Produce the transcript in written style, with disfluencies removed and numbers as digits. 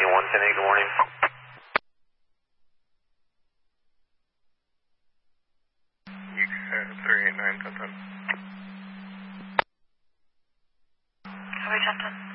Union 110, good morning. You 389, 1010. Copy, 1010.